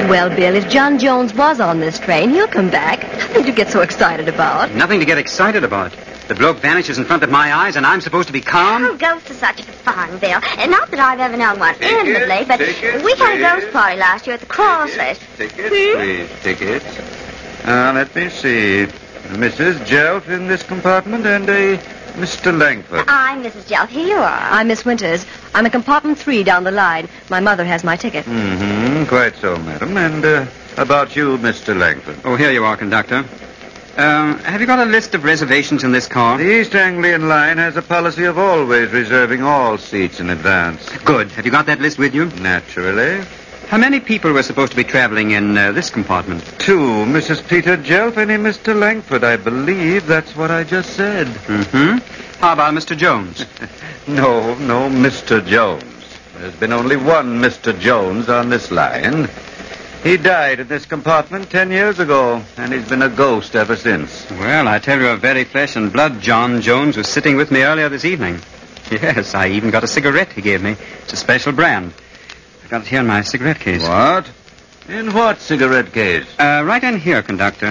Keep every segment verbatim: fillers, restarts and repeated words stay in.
Well, Bill, if John Jones was on this train, he'll come back. Nothing to get so excited about. Nothing to get excited about. The bloke vanishes in front of my eyes, and I'm supposed to be calm? Oh, ghosts are such fun, Bill. And not that I've ever known one Ticket, intimately, but ticket, we had a please. ghost party last year at the Crossley. Ticket, please. Ticket. Uh, let me see. Missus Jelf in this compartment and a Mister Langford. I'm Missus Jelf. Here you are. I'm Miss Winters. I'm in compartment three down the line. My mother has my ticket. Mm-hmm. Quite so, madam. And uh, about you, Mister Langford. Oh, here you are, conductor. Uh, have you got a list of reservations in this car? The East Anglian Line has a policy of always reserving all seats in advance. Good. Have you got that list with you? Naturally. How many people were supposed to be traveling in uh, this compartment? Two, Missus Peter Jelf and a Mister Langford. I believe that's what I just said. Mm-hmm. How about Mister Jones? No, no, Mister Jones. There's been only one Mister Jones on this line. He died in this compartment ten years ago, and he's been a ghost ever since. Well, I tell you, a very flesh and blood John Jones was sitting with me earlier this evening. Yes, I even got a cigarette he gave me. It's a special brand. I got it here in my cigarette case. What? In what cigarette case? Uh, right in here, conductor.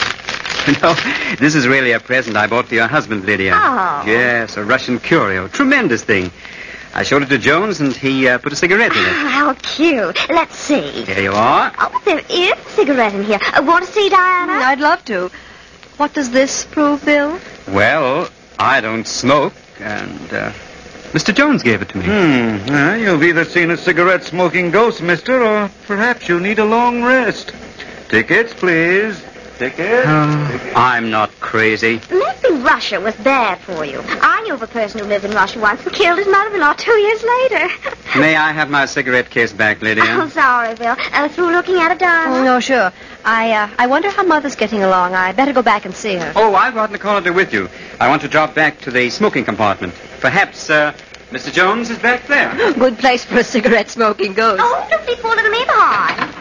No, this is really a present I bought for your husband, Lydia. Oh. Yes, a Russian curio. Tremendous thing. I showed it to Jones, and he uh, put a cigarette in it. Oh, how cute. Let's see. Here you are. Oh, there is a cigarette in here. Uh, want to see, Diana? I'd love to. What does this prove, Bill? Well, I don't smoke, and uh, Mister Jones gave it to me. Hmm. Uh, you've either seen a cigarette-smoking ghost, mister, or perhaps you need a long rest. Tickets, please. Tickets. Oh, Tickets. I'm not crazy. Maybe Russia was bad for you. I knew of a person who lived in Russia once and killed his mother-in-law two years later. May I have my cigarette case back, Lydia? Oh, sorry, Bill. Uh, through looking at it, Diana? Oh, no, sure. I, uh, I wonder how Mother's getting along. I better go back and see her. Oh, I've brought Nicolata with you. I want to drop back to the smoking compartment. Perhaps, uh, Mister Jones is back there. Good place for a cigarette-smoking ghost. Oh, don't be fooling me behind.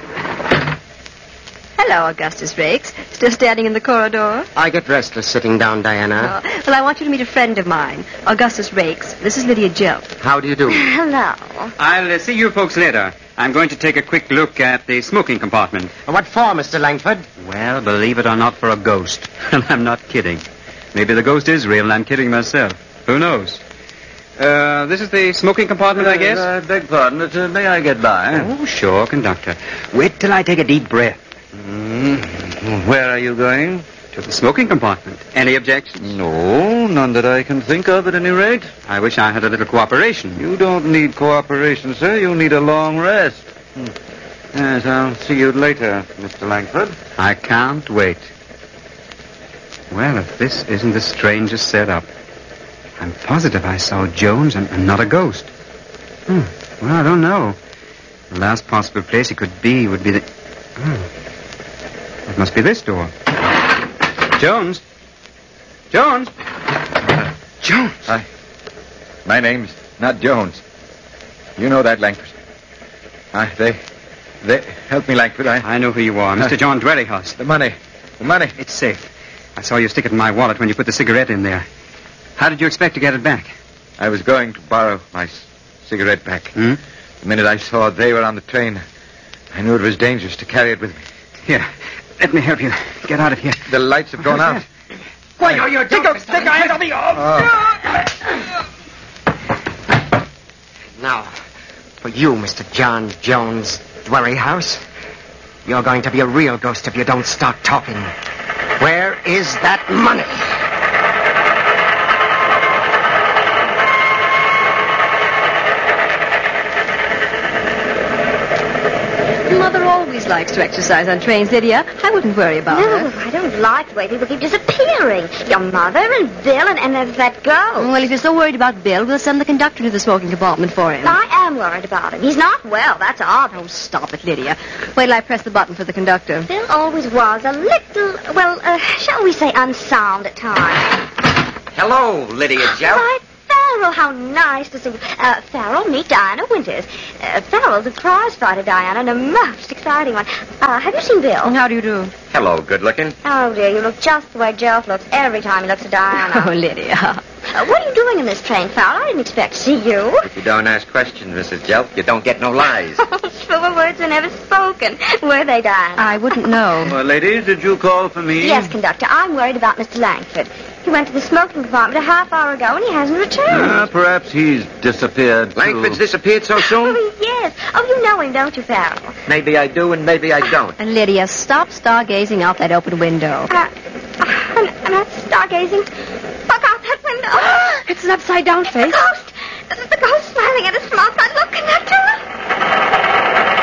Hello, Augustus Rakes. Still standing in the corridor? I get restless sitting down, Diana. Oh, well, I want you to meet a friend of mine, Augustus Rakes. This is Lydia Jelf. How do you do? Hello. I'll uh, see you folks later. I'm going to take a quick look at the smoking compartment. What for, Mister Langford? Well, believe it or not, for a ghost. And I'm not kidding. Maybe the ghost is real and I'm kidding myself. Who knows? Uh, this is the smoking compartment, I guess? Uh, I beg pardon. Uh, may I get by? Oh, sure, conductor. Wait till I take a deep breath. Mm. Where are you going? To the smoking compartment. Any objections? No, none that I can think of at any rate. I wish I had a little cooperation. You don't need cooperation, sir. You need a long rest. Hmm. Yes, I'll see you later, Mister Langford. I can't wait. Well, if this isn't the strangest setup. I'm positive I saw Jones and, and not a ghost. Hmm. Well, I don't know. The last possible place he could be would be the... Hmm. It must be this door. Jones? Jones? Uh, Jones? I... My name's not Jones. You know that, Langford. I, they... They... Help me, Langford. I... I know who you are. Mister Uh, John Dwerryhouse. The money. The money. It's safe. I saw you stick it in my wallet when you put the cigarette in there. How did you expect to get it back? I was going to borrow my c- cigarette back. Hmm? The minute I saw they were on the train, I knew it was dangerous to carry it with me. Here, let me help you get out of here. The lights have gone out. Why, you're, you're take, a, take a hand off me. Oh. Now, for you, Mister John Jones Dwerryhouse, you're going to be a real ghost if you don't start talking. Where is that money? Mother always likes to exercise on trains, Lydia. I wouldn't worry about No, her. I don't like the way people keep disappearing. Your mother and Bill and, and there's that girl. Well, if you're so worried about Bill, we'll send the conductor to the smoking compartment for him. I am worried about him. He's not well, that's all. Oh, stop it, Lydia. Wait till I press the button for the conductor. Bill always was a little, well, uh, shall we say unsound at times. Hello, Lydia Jelf. Why, Farrell, how nice to see you. Uh, Farrell, meet Diana Winters. Uh, Farrell's a prize fighter, Diana, and a most exciting one. Uh, have you seen Bill? And how do you do? Hello, good looking. Oh, dear, you look just the way Jelf looks every time he looks at Diana. Oh, Lydia. Uh, what are you doing in this train, Farrell? I didn't expect to see you. If you don't ask questions, Missus Jelf, you don't get no lies. Truer words were never spoken, were they, Diana? I wouldn't know. Well, ladies, did you call for me? Yes, conductor. I'm worried about Mister Langford. He went to the smoking compartment a half hour ago, and he hasn't returned. Uh, perhaps he's disappeared, too. Langford's disappeared so soon? Oh, yes. Oh, you know him, don't you, Farrell? Maybe I do and maybe I don't. And Lydia, stop stargazing out that open window. Uh, I'm, I'm not stargazing. Look out that window. It's an upside-down It's face. the ghost. This is the ghost smiling at us from outside. Look, conductor.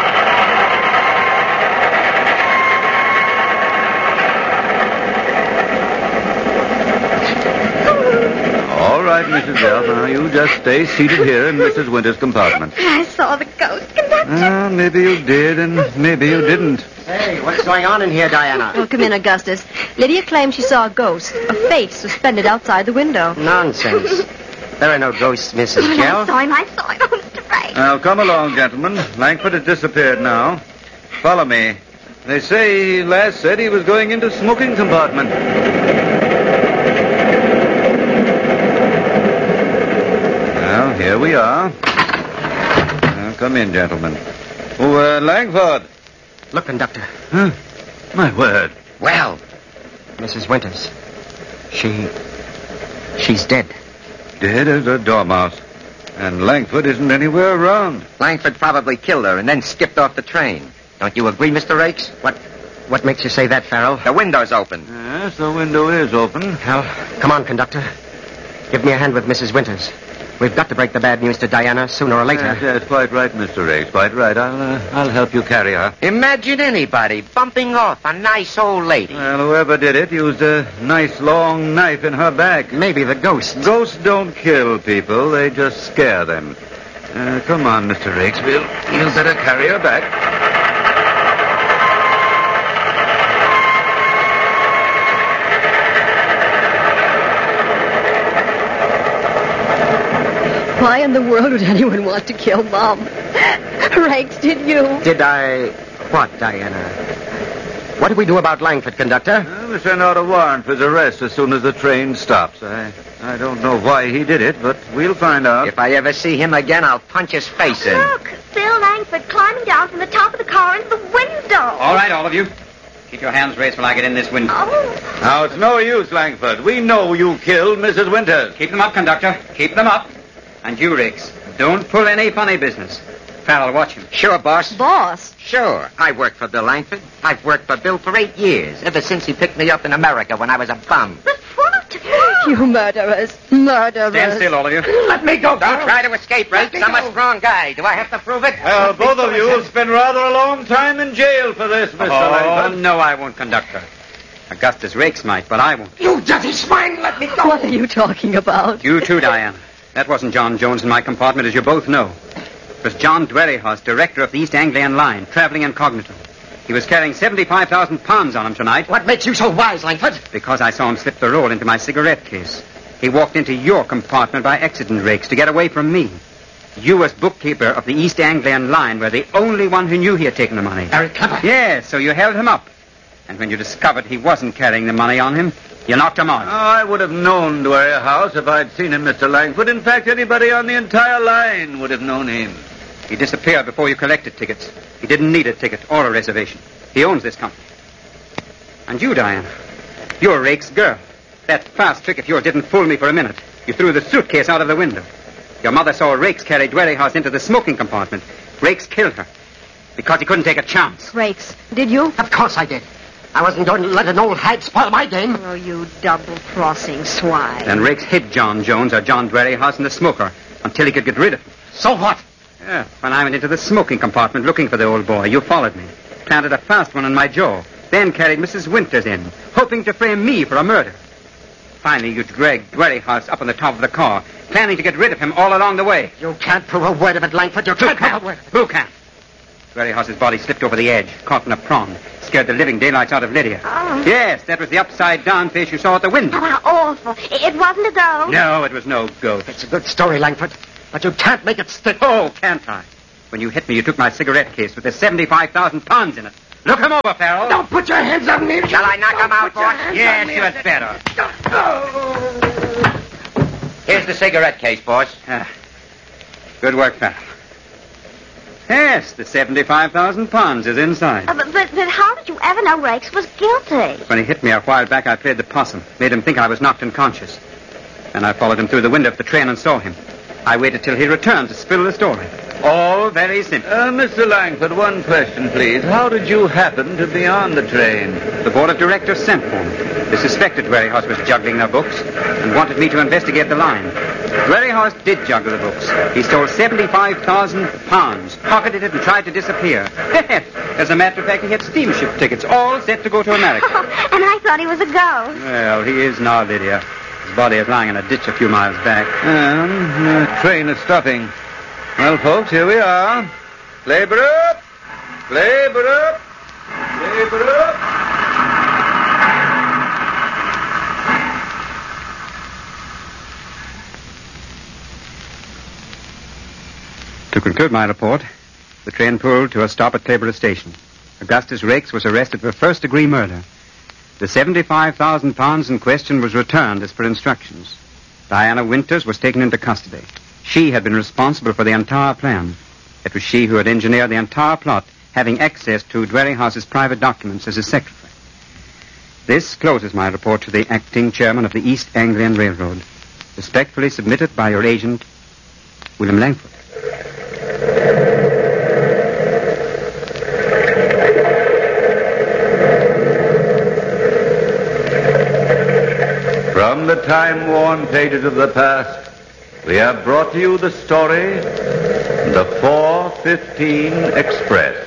All right, Missus Jelf. Now, you just stay seated here in Missus Winter's compartment. I saw the ghost, conductor. Uh, maybe you did, and maybe you didn't. Hey, what's going on in here, Diana? Oh, come in, Augustus. Lydia claims she saw a ghost, a face suspended outside the window. Nonsense. There are no ghosts, Missus I Jelf. saw him. I saw him. Oh, Mister Ray. Now, come along, gentlemen. Langford has disappeared now. Follow me. They say he last said he was going into smoking compartment. Well, here we are. Now, come in, gentlemen. Oh, uh, Langford. Look, conductor. Huh? My word. Well, Missus Winters. She... She's dead. Dead as a dormouse. And Langford isn't anywhere around. Langford probably killed her and then skipped off the train. Don't you agree, Mister Rakes? What What makes you say that, Farrell? The window's open. Yes, the window is open. Well, come on, conductor. Give me a hand with Missus Winters. We've got to break the bad news to Diana sooner or later. Yes, yes, quite right, Mister Riggs. Quite right. I'll, uh, I'll help you carry her. Imagine anybody bumping off a nice old lady. Well, whoever did it used a nice long knife in her back. Maybe the ghost. Ghosts don't kill people. They just scare them. Uh, come on, Mister Riggs. We'll, you'll better carry her back. Why in the world would anyone want to kill Mom? Rakes, did you? Did I... What, Diana? What do we do about Langford, conductor? Uh, we send out a warrant for his arrest as soon as the train stops. I, I don't know why he did it, but we'll find out. If I ever see him again, I'll punch his face in. Look, Bill Langford climbing down from the top of the car into the window. All right, all of you. Keep your hands raised while I get in this window. Oh. Now, it's no use, Langford. We know you killed Missus Winters. Keep them up, conductor. Keep them up. And you, Riggs, don't pull any funny business. Farrell, watch him. Sure, boss. Boss. Sure. I worked for Bill Langford. I've worked for Bill for eight years, ever since he picked me up in America when I was a bum. But what? You murderers. Murderers. Stand still, all of you. Let me go. Don't try to escape, Rakes. I'm a strong guy. Do I have to prove it? Well, both of you will spend rather a long time in jail for this, Mister Oh, Langford. no, I won't, conductor. Augustus Rakes might, but I won't. You dirty swine, let me go. What are you talking about? You too, Diana. That wasn't John Jones in my compartment, as you both know. It was John Dwerrihouse, director of the East Anglian Line, traveling incognito. He was carrying seventy-five thousand pounds on him tonight. What makes you so wise, Langford? Because I saw him slip the roll into my cigarette case. He walked into your compartment by accident, Rakes, to get away from me. You, as bookkeeper of the East Anglian Line, were the only one who knew he had taken the money. Very clever. Yes, so you held him up. And when you discovered he wasn't carrying the money on him, you knocked him out. Oh, I would have known Dwerrihouse if I'd seen him, Mister Langford. In fact, anybody on the entire line would have known him. He disappeared before you collected tickets. He didn't need a ticket or a reservation. He owns this company. And you, Diana, you're Rake's girl. That fast trick of yours didn't fool me for a minute. You threw the suitcase out of the window. Your mother saw Rakes carry Dwerrihouse into the smoking compartment. Rakes killed her because he couldn't take a chance. Rakes, did you? Of course I did. I wasn't going to let an old hag spoil my game. Oh, you double-crossing swine. Then Rakes hid John Jones or John Dwerrihouse in the smoker until he could get rid of him. So what? Yeah, when I went into the smoking compartment looking for the old boy, you followed me, planted a fast one on my jaw, then carried Missus Winters in, hoping to frame me for a murder. Finally, you dragged Dwerrihouse up on the top of the car, planning to get rid of him all along the way. You can't prove a word of it, Langford. You Who can't prove a can't? word. Who can't? Dwerrihouse's body slipped over the edge, caught in a prong, scared the living daylights out of Lydia. Oh. Yes, that was the upside-down face you saw at the window. Oh, how awful. It wasn't a ghost. No, it was no ghost. It's a good story, Langford, but you can't make it stick. Oh, can't I? When you hit me, you took my cigarette case with the seventy-five thousand pounds in it. Look him over, Farrell. Don't put your hands on me. Shall I knock him out, boss? Yes, you had better. Here's the cigarette case, boss. Ah. Good work, Farrell. Yes, the seventy-five thousand pounds is inside. Uh, but, but, but how did you ever know Rakes was guilty? When he hit me a while back, I played the possum. Made him think I was knocked unconscious. Then I followed him through the window of the train and saw him. I waited till he returned to spill the story. All very simple. Uh, Mister Langford, one question, please. How did you happen to be on the train? The board of directors sent for me. They suspected Dwerryhouse was juggling their books and wanted me to investigate the line. Dwerryhouse did juggle the books. He stole seventy-five thousand pounds, pocketed it, and tried to disappear. As a matter of fact, he had steamship tickets all set to go to America. And I thought he was a ghost. Well, he is now, Lydia. His body is lying in a ditch a few miles back. Um, the train is stopping. Well, folks, here we are. Labor up! Labor up! Labor up! To conclude my report, the train pulled to a stop at Clayborough Station. Augustus Rakes was arrested for first-degree murder. The seventy-five thousand pounds in question was returned as per instructions. Diana Winters was taken into custody. She had been responsible for the entire plan. It was she who had engineered the entire plot, having access to Dwerryhouse's private documents as his secretary. This closes my report to the acting chairman of the East Anglian Railroad. Respectfully submitted by your agent, William Langford. From the time-worn pages of the past, we have brought to you the story, The four fifteen Express.